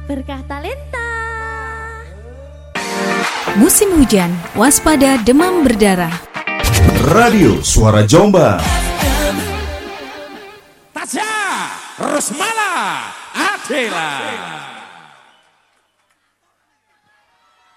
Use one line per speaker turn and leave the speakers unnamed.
Berkah talenta.
Musim hujan, waspada demam berdarah.
Radio Suara Jombang.
Tasya Rusmala Adela.